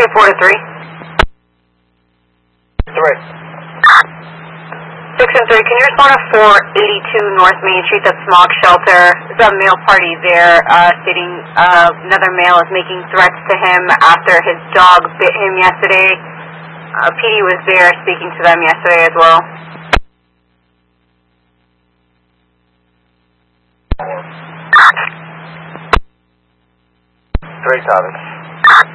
4 to 3. 3. 6 and 3, can you respond to 482 North Main Street, the smog shelter? There's a male party there stating another male is making threats to him after his dog bit him yesterday. PD was there speaking to them yesterday as well. 3 copies.